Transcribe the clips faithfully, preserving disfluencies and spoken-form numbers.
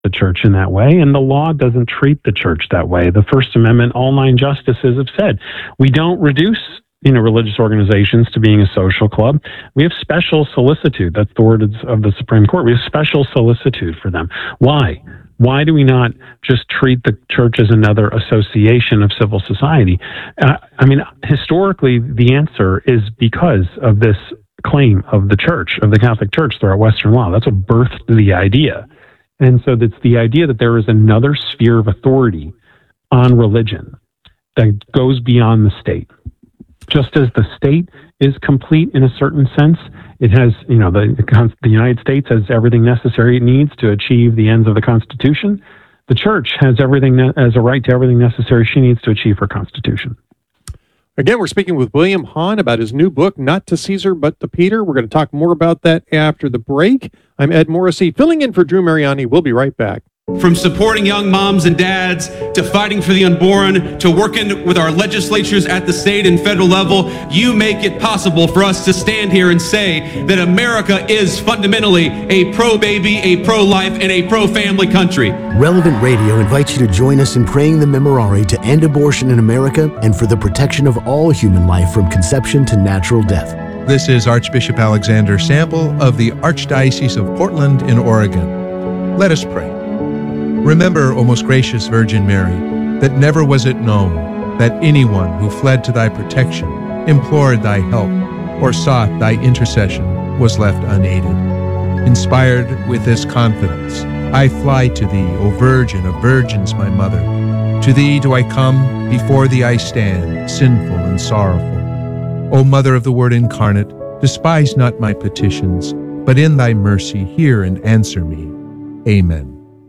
the church in that way, and the law doesn't treat the church that way. The First Amendment, all nine justices have said, we don't reduce you know, religious organizations to being a social club. We have special solicitude. That's the word of the Supreme Court. We have special solicitude for them. Why? Why do we not just treat the church as another association of civil society? Uh, I mean, historically, the answer is because of this claim of the church, of the Catholic Church throughout Western law. That's what birthed the idea. And so that's the idea that there is another sphere of authority on religion that goes beyond the state. Just as the state is complete in a certain sense, it has, you know, the, the United States has everything necessary it needs to achieve the ends of the Constitution. The church has everything, has a right to everything necessary she needs to achieve her Constitution. Again, we're speaking with William Hahn about his new book, Not to Caesar, but to Peter. We're going to talk more about that after the break. I'm Ed Morrissey, filling in for Drew Mariani. We'll be right back. From supporting young moms and dads, to fighting for the unborn, to working with our legislatures at the state and federal level, you make it possible for us to stand here and say that America is fundamentally a pro-baby, a pro-life, and a pro-family country. Relevant Radio invites you to join us in praying the Memorare to end abortion in America and for the protection of all human life from conception to natural death. This is Archbishop Alexander Sample of the Archdiocese of Portland in Oregon. Let us pray. Remember, O most gracious Virgin Mary, that never was it known that anyone who fled to thy protection, implored thy help, or sought thy intercession was left unaided. Inspired with this confidence, I fly to thee, O Virgin of Virgins, my mother. To thee do I come, before thee I stand, sinful and sorrowful. O Mother of the Word incarnate, despise not my petitions, but in thy mercy hear and answer me. Amen.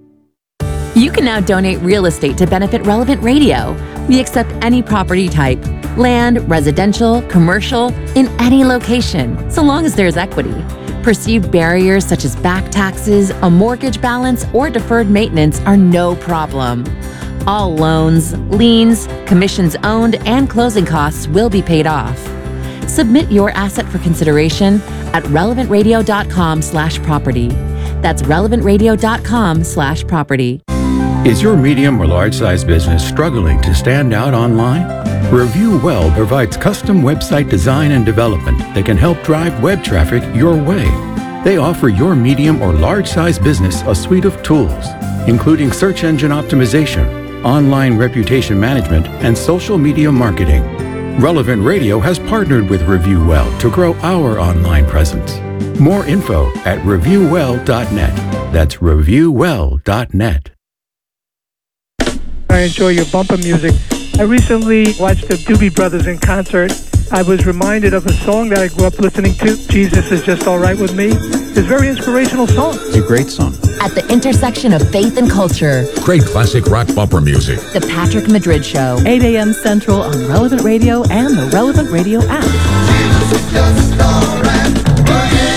You can now donate real estate to benefit Relevant Radio. We accept any property type, land, residential, commercial, in any location, so long as there's equity. Perceived barriers such as back taxes, a mortgage balance, or deferred maintenance are no problem. All loans, liens, commissions owned, and closing costs will be paid off. Submit your asset for consideration at relevantradio.com slash property. That's relevantradio.com slash property. Is your medium or large-size business struggling to stand out online? Review Well provides custom website design and development that can help drive web traffic your way. They offer your medium or large-size business a suite of tools, including search engine optimization, online reputation management, and social media marketing. Relevant Radio has partnered with Review Well to grow our online presence. More info at review well dot net. That's review well dot net. I enjoy your bumper music. I recently watched the Doobie Brothers in concert. I was reminded of a song that I grew up listening to, Jesus Is Just All Right With Me. It's a very inspirational song. It's a great song. At the intersection of faith and culture. Great classic rock bumper music. The Patrick Madrid Show. eight a.m. Central on Relevant Radio and the Relevant Radio app. Jesus is just all right with me.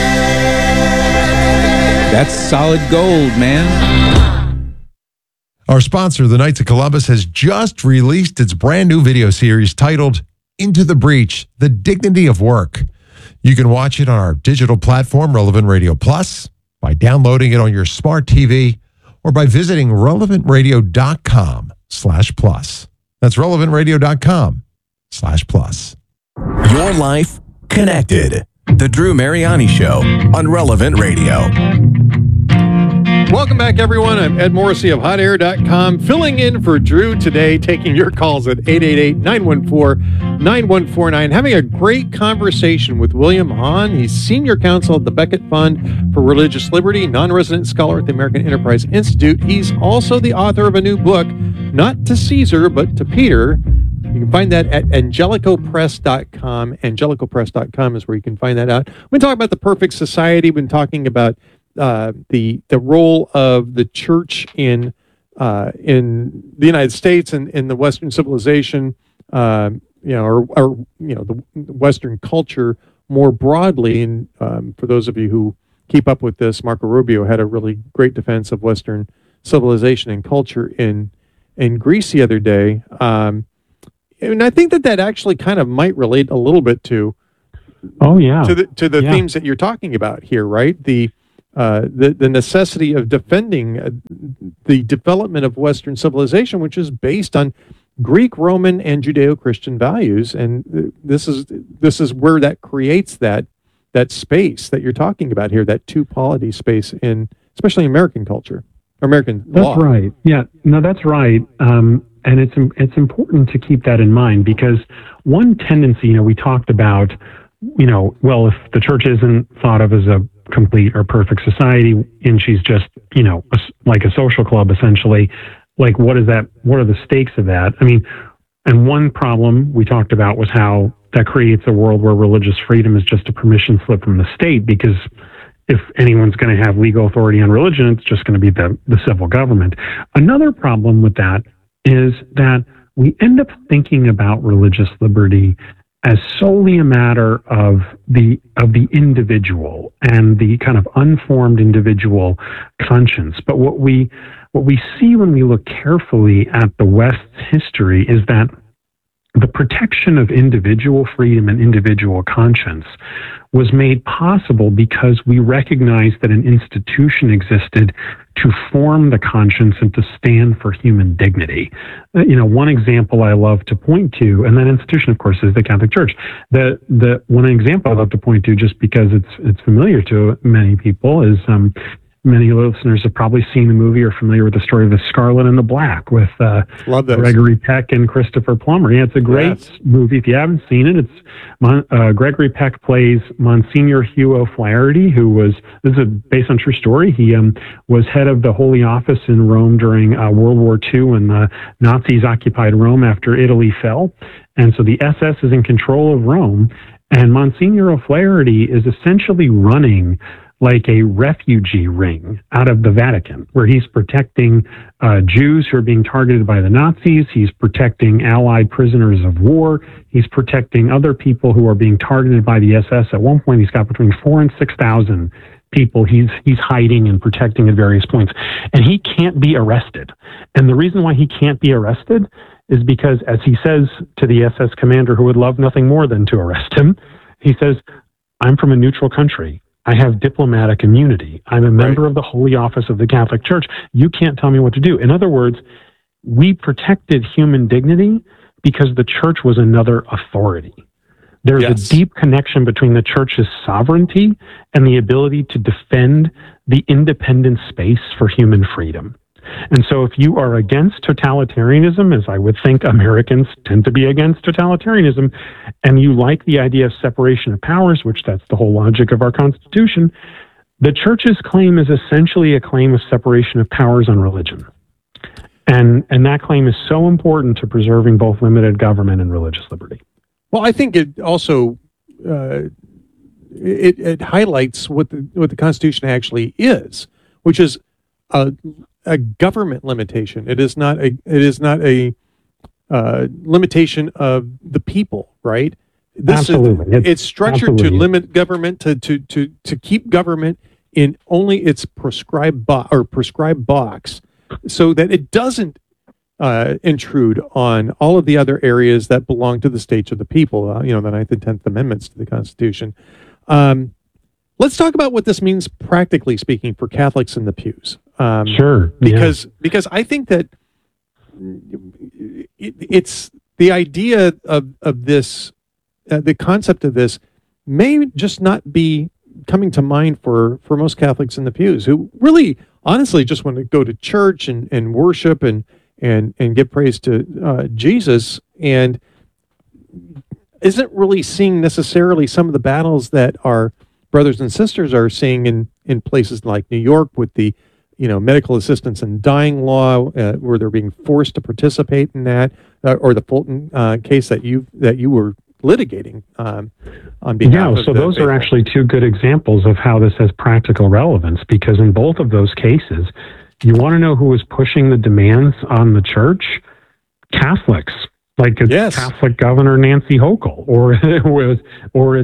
That's solid gold, man. Our sponsor, the Knights of Columbus, has just released its brand new video series titled Into the Breach, The Dignity of Work. You can watch it on our digital platform, Relevant Radio Plus, by downloading it on your smart T V, or by visiting relevantradio.com slash plus. That's relevantradio.com slash plus. Your life connected. The Drew Mariani Show on Relevant Radio. Welcome back, everyone. I'm Ed Morrissey of hot air dot com, filling in for Drew today, taking your calls at eight eight eight, nine one four, nine one four nine. Having a great conversation with William Hahn. He's senior counsel at the Becket Fund for Religious Liberty, non-resident scholar at the American Enterprise Institute. He's also the author of a new book, Not to Caesar, but to Peter. You can find that at angelico press dot com. angelico press dot com is where you can find that out. We've been talking about the perfect society. We've been talking about Uh, the the role of the church in uh, in the United States and in the Western civilization, uh, you know, or, or you know, the Western culture more broadly. And um, for those of you who keep up with this, Marco Rubio had a really great defense of Western civilization and culture in in Greece the other day, um, and I think that that actually kind of might relate a little bit to oh yeah to the to the yeah. themes that you're talking about here, right? The uh, the the necessity of defending uh, the development of Western civilization, which is based on Greek, Roman, and Judeo-Christian values, and uh, this is this is where that creates that that space that you're talking about here, that two-polity space in especially American culture, American that's law. That's right. Yeah, no, that's right. Um, and it's it's important to keep that in mind, because one tendency, you know, we talked about, you know, well, if the church isn't thought of as a complete or perfect society, and she's just, you know, a, like a social club, essentially, like what is that? What are the stakes of that? I mean, and one problem we talked about was how that creates a world where religious freedom is just a permission slip from the state, because if anyone's going to have legal authority on religion, it's just going to be the, the civil government. Another problem with that is that we end up thinking about religious liberty as solely a matter of the of the individual and the kind of unformed individual conscience. But what we what we see when we look carefully at the West's history is that the protection of individual freedom and individual conscience was made possible because we recognized that an institution existed to form the conscience and to stand for human dignity. Uh, you know, one example I love to point to, and that institution, of course, is the Catholic Church. The the one example I love to point to, just because it's it's familiar to many people, is um, many listeners have probably seen the movie or familiar with the story of The Scarlet and the Black with uh, Gregory Peck and Christopher Plummer. Yeah, it's a great yes. movie. If you haven't seen it, it's Mon- uh, Gregory Peck plays Monsignor Hugh O'Flaherty, who was, this is a, based on true story, he um, was head of the Holy Office in Rome during uh, World War Two when the Nazis occupied Rome after Italy fell. And so the S S is in control of Rome, and Monsignor O'Flaherty is essentially running like a refugee ring out of the Vatican, where he's protecting uh, Jews who are being targeted by the Nazis. He's protecting Allied prisoners of war. He's protecting other people who are being targeted by the S S. At one point, he's got between four and six thousand people he's he's hiding and protecting at various points, and he can't be arrested. And the reason why he can't be arrested is because, as he says to the S S commander, who would love nothing more than to arrest him, he says, "I'm from a neutral country. I have diplomatic immunity. I'm a member right. of the Holy Office of the Catholic Church. You can't tell me what to do." In other words, we protected human dignity because the church was another authority. There's yes. a deep connection between the church's sovereignty and the ability to defend the independent space for human freedom. And so if you are against totalitarianism, as I would think Americans tend to be against totalitarianism, and you like the idea of separation of powers, which that's the whole logic of our Constitution, the church's claim is essentially a claim of separation of powers on religion. And, and that claim is so important to preserving both limited government and religious liberty. Well, I think it also uh, it, it highlights what the, what the Constitution actually is, which is a a government limitation. It is not a it is not a uh, limitation of the people, right? This absolutely. Is, it's, it's structured absolutely. to limit government to to to to keep government in only its prescribed bo- or prescribed box, so that it doesn't uh, intrude on all of the other areas that belong to the states or the people. Uh, you know, the Ninth and Tenth Amendments to the Constitution. Um, let's talk about what this means practically speaking for Catholics in the pews. Um, sure. Because yeah. because I think that it, it's the idea of of this, uh, the concept of this may just not be coming to mind for, for most Catholics in the pews, who really, honestly, just want to go to church and, and worship and and and give praise to uh, Jesus, and isn't really seeing necessarily some of the battles that our brothers and sisters are seeing in in places like New York with the you know, medical assistance and dying law, uh, where they're being forced to participate in that, uh, or the Fulton uh, case that you that you were litigating um, on behalf yeah, of so the those faithful. Are actually two good examples of how this has practical relevance, because in both of those cases, you want to know who was pushing the demands on the church? Catholics, like it's yes. Catholic Governor Nancy Hochul, or or it's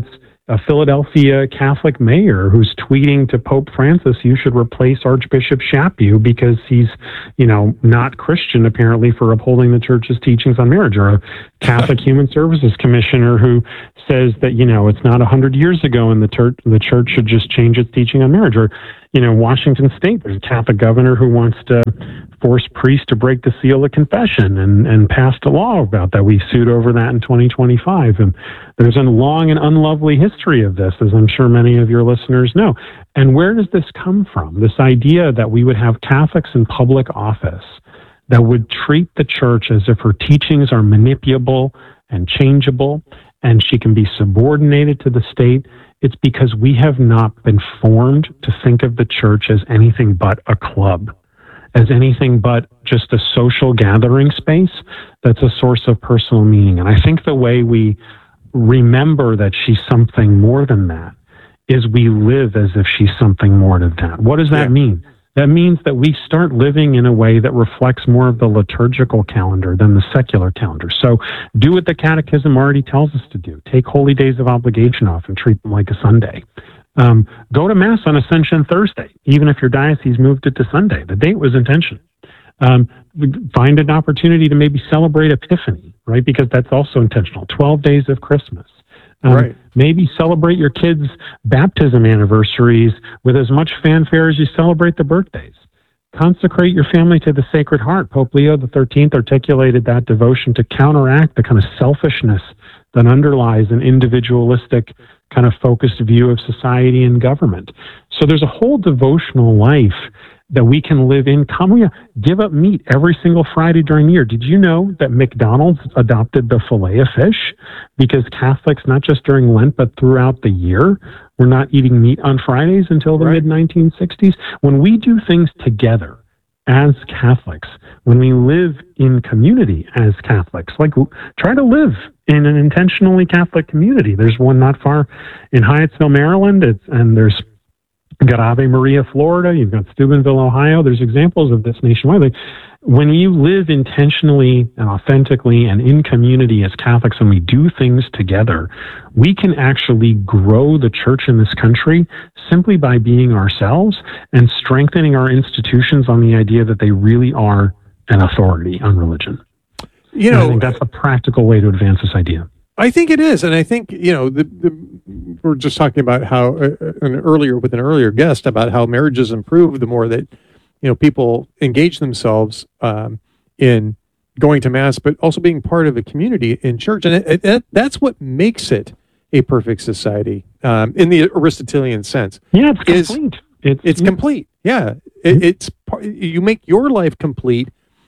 a Philadelphia Catholic mayor who's tweeting to Pope Francis, you should replace Archbishop Chaput because he's, you know, not Christian apparently for upholding the church's teachings on marriage, or a Catholic Human Services Commissioner who says that, you know, it's not a hundred years ago and the church, the church should just change its teaching on marriage. Or, you know, Washington State, there's a Catholic governor who wants to force priests to break the seal of confession and, and passed a law about that. We sued over that in twenty twenty-five. And there's a long and unlovely history of this, as I'm sure many of your listeners know. And where does this come from? This idea that we would have Catholics in public office that would treat the church as if her teachings are manipulable and changeable and she can be subordinated to the state. It's because we have not been formed to think of the church as anything but a club, as anything but just a social gathering space that's a source of personal meaning. And I think the way we remember that she's something more than that is we live as if she's something more than that. What does that yeah. mean? That means that we start living in a way that reflects more of the liturgical calendar than the secular calendar. So do what the Catechism already tells us to do. Take holy days of obligation off and treat them like a Sunday. Um, go to Mass on Ascension Thursday, even if your diocese moved it to Sunday. The date was intentional. Um, find an opportunity to maybe celebrate Epiphany, right? Because that's also intentional. twelve days of Christmas. Um, right. Maybe celebrate your kids' baptism anniversaries with as much fanfare as you celebrate the birthdays. Consecrate your family to the Sacred Heart. Pope Leo the thirteenth articulated that devotion to counteract the kind of selfishness that underlies an individualistic kind of focused view of society and government. So there's a whole devotional life that we can live in. Come, we give up meat every single Friday during the year. Did you know that McDonald's adopted the filet of fish because Catholics, not just during Lent, but throughout the year, were not eating meat on Fridays until the right. mid nineteen sixties? When we do things together as Catholics, when we live in community as Catholics, like try to live in an intentionally Catholic community. There's one not far in Hyattsville, Maryland, it's, and there's You've got Ave Maria, Florida. You've got Steubenville, Ohio. There's examples of this nationwide. Like, when you live intentionally and authentically and in community as Catholics, and we do things together, we can actually grow the church in this country simply by being ourselves and strengthening our institutions on the idea that they really are an authority on religion. You know, and I think that's a practical way to advance this idea. I think it is, and I think, you know, the, the we're just talking about how uh, an earlier with an earlier guest about how marriages improve the more that, you know, people engage themselves um, in going to Mass, but also being part of a community in church, and it, it, that's what makes it a perfect society um, in the Aristotelian sense. Yeah, it's is, complete. It's, it's yeah. complete. Yeah, it, it's you make your life complete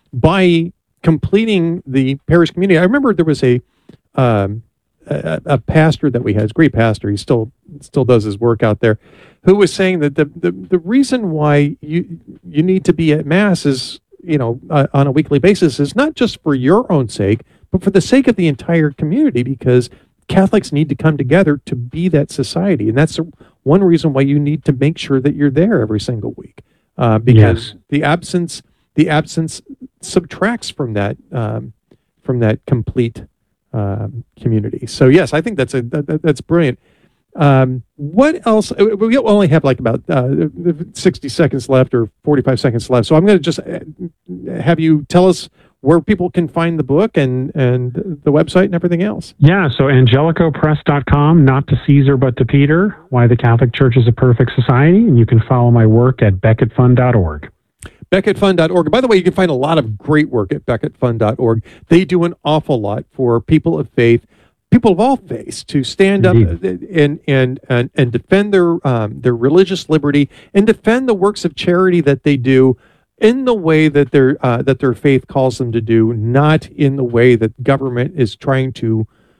by completing the parish community. I remember there was a. Um, a, a pastor that we had, a great pastor, he still still does his work out there, who was saying that the, the, the reason why you you need to be at Mass is, you know, uh, on a weekly basis is not just for your own sake, but for the sake of the entire community, because Catholics need to come together to be that society. And that's one reason why you need to make sure that you're there every single week, uh, because yes. the absence the absence subtracts from that um, from that complete Um, community. So yes, I think that's a that, that's brilliant. Um, what else? We only have like about uh, sixty seconds left or forty-five seconds left. So I'm going to just have you tell us where people can find the book and and the website and everything else. Yeah, so angelico press dot com, not to Caesar but to Peter, Why the Catholic Church is a Perfect Society, and you can follow my work at becket fund dot org. becket fund dot org. By the way, you can find a lot of great work at becket fund dot org. They do an awful lot for people of faith, people of all faiths, to stand Indeed. up and and and and defend their um, their religious liberty and defend the works of charity that they do in the way that their uh, that their faith calls them to do, not in the way that government is trying to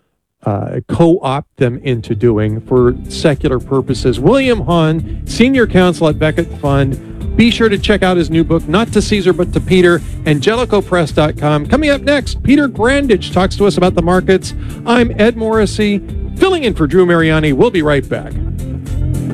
uh, co-opt them into doing for secular purposes. William Hahn, Senior Counsel at Becket Fund. Be sure to check out his new book, Not to Caesar but to Peter, angelico press dot com. Coming up next, Peter Grandage talks to us about the markets. I'm Ed Morrissey, filling in for Drew Mariani. We'll be right back.